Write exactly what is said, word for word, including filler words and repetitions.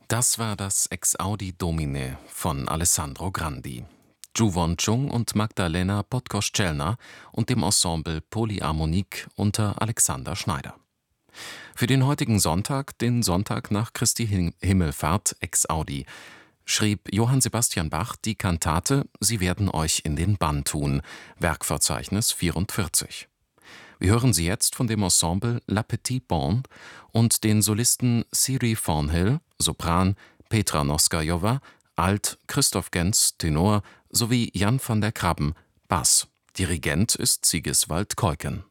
Das war das Ex-Audi Domine von Alessandro Grandi. Zhu Won-chung und Magdalena Podgoszczelna und dem Ensemble Polyharmonik unter Alexander Schneider. Für den heutigen Sonntag, den Sonntag nach Christi Him- Himmelfahrt Ex-Audi, schrieb Johann Sebastian Bach die Kantate Sie werden euch in den Bann tun, Werkverzeichnis vierundvierzig. Wir hören sie jetzt von dem Ensemble La Petite Bande und den Solisten Siri Thornhill, Sopran, Petra Noskajowa, Alt, Christoph Gens, Tenor sowie Jan van der Krabben, Bass. Dirigent ist Sigiswald Keuken.